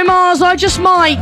Mars, I Just Might.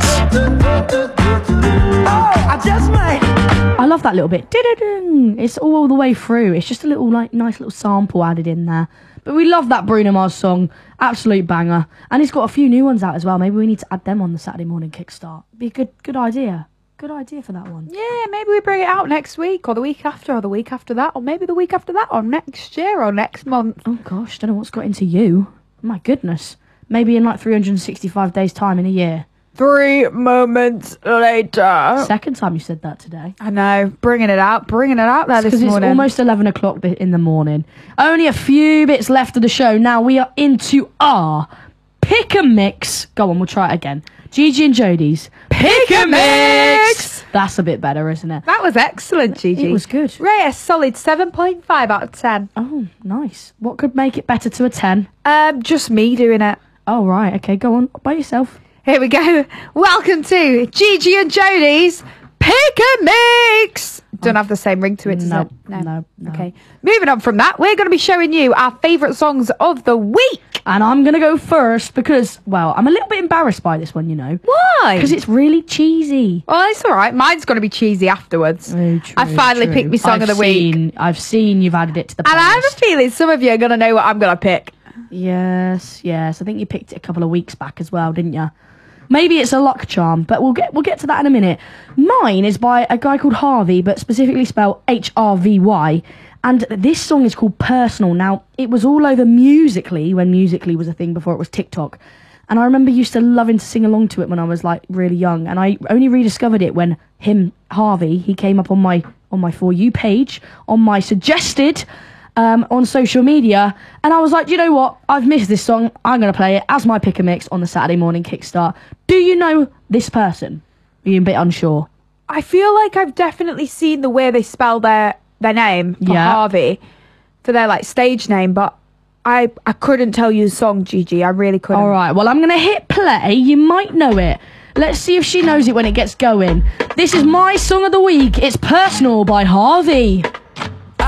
I just might. I love that little bit. It's all the way through. It's just a little nice little sample added in there. But we love that Bruno Mars song. Absolute banger. And he's got a few new ones out as well. Maybe we need to add them on the Saturday morning kickstart. Be a good idea. Good idea for that one. Yeah, maybe we bring it out next week or the week after or the week after that or maybe the week after that or next year or next month. Oh gosh, don't know what's got into you. My goodness. Maybe in like 365 days time in a year. 3 moments later. Second time you said that today. I know, bringing it out there this morning. Because it's almost 11 o'clock in the morning. Only a few bits left of the show. Now we are into our Pick a Mix. Go on, we'll try it again. Gigi and Jodie's Pick a Mix. That's a bit better, isn't it? That was excellent, Gigi. It was good. Rate a solid 7.5 out of 10. Oh, nice. What could make it better to a 10? Just me doing it. Oh, right. Okay, go on. By yourself. Here we go. Welcome to Gigi and Jodie's Pick a Mix. Don't have the same ring to it, does it? No. Okay. Moving on from that, we're going to be showing you our favourite songs of the week. And I'm going to go first because, well, I'm a little bit embarrassed by this one, you know. Why? Because it's really cheesy. Well, it's all right. Mine's going to be cheesy afterwards. Oh, true, I finally picked my song of the week. I've seen you've added it to the playlist. And I have a feeling some of you are going to know what I'm going to pick. Yes. I think you picked it a couple of weeks back as well, didn't you? Maybe it's a luck charm, but we'll get to that in a minute. Mine is by a guy called Harvey, but specifically spelled Hrvy. And this song is called Personal. Now, it was all over Musical.ly, when Musical.ly was a thing before it was TikTok. And I remember used to loving to sing along to it when I was like really young. And I only rediscovered it when Harvey, he came up on my For You page, on my suggested, on social media. And I was like, you know what? I've missed this song. I'm going to play it as my Pick a Mix on the Saturday morning kickstart. Do you know this person? Are you a bit unsure? I feel like I've definitely seen the way they spell their name for Harvey, for their like stage name, but I couldn't tell you the song, Gigi. I really couldn't. All right, well, I'm going to hit play. You might know it. Let's see if she knows it when it gets going. This is my song of the week. It's Personal by Harvey.